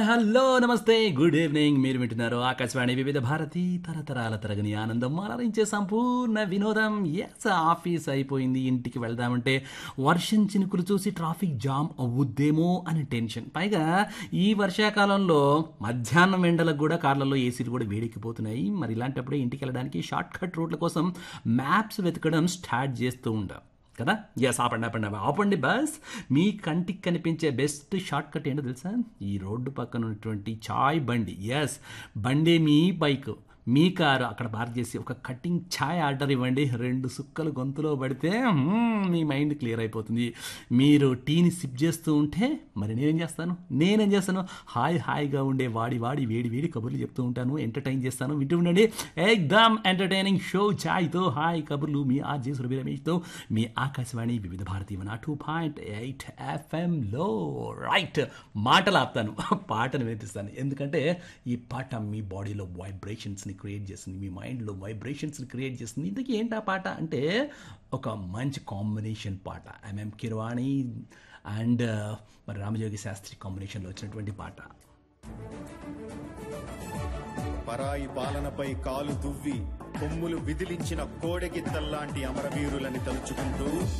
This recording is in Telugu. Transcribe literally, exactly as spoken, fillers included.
హలో నమస్తే గుడ్ ఈవినింగ్ మీరు వింటున్నారు ఆకాశవాణి వివిధ భారతి తరతరాల తరగని ఆనందం అలరించే సంపూర్ణ వినోదం. ఎస్ ఆఫీస్ అయిపోయింది ఇంటికి వెళ్దామంటే వర్షం చినుకులు చూసి ట్రాఫిక్ జామ్ అవుద్దేమో అని టెన్షన్. పైగా ఈ వర్షాకాలంలో మధ్యాహ్నం ఎండలకు కూడా కార్లలో ఏసీలు కూడా వేడెక్కిపోతున్నాయి. మరి ఇలాంటప్పుడే ఇంటికి వెళ్ళడానికి షార్ట్ కట్ రూట్ల కోసం మ్యాప్స్ వెతకడం స్టార్ట్ చేస్తూ ఉంటాం కదా. ఎస్ ఆపండి ఆపండి ఆపండి బస్. మీ కంటికి కనిపించే బెస్ట్ షార్ట్ కట్ ఏంటో తెలుసా? ఈ రోడ్డు పక్కన ఉన్నటువంటి చాయ్ బండి. ఎస్ బండి మీ బైక్ మీ కారు అక్కడ పార్క్ చేసి ఒక కటింగ్ ఛాయ్ ఆర్డర్ ఇవ్వండి. రెండు సుక్కలు గొంతులో పడితే మ్మ్, మీ మైండ్ క్లియర్ అయిపోతుంది. మీరు టీని సిప్ చేస్తూ ఉంటే మరి నేనేం చేస్తాను నేనేం చేస్తాను హాయ్ హాయిగా ఉండే వాడి వాడి వేడి వేడి కబుర్లు చెప్తూ ఉంటాను, ఎంటర్టైన్ చేస్తాను. వింటూ ఉండండి ఎక్దమ్ ఎంటర్టైనింగ్ షో ఛాయ్తో హాయ్ కబుర్లు మీ ఆర్జే సురభి రమేష్తో మీ ఆకాశవాణి వివిధ Bharati one two point eight ఎఫ్ఎంలో. Right మాటలు ఆపుతాను, పాటను వినిపిస్తాను. ఎందుకంటే ఈ పాట మీ బాడీలో వైబ్రేషన్స్ని క్రియేట్ చేస్తుంది, మీ మైండ్లో వైబ్రేషన్స్ని క్రియేట్ చేస్తుంది. ఇంతకీ ఏంటి ఆ పాట అంటే ఒక మంచి కాంబినేషన్ పాట. ఎంఎం కిరవాణి అండ్ మరి రామజోగి శాస్త్రి కాంబినేషన్లో వచ్చినటువంటి పాట. పరాయి పాలనపై కాలు దువ్వి కొమ్ములు విదిలించిన కోడెగిత్తల్లాంటి అమరవీరులని తలుచుకుంటూ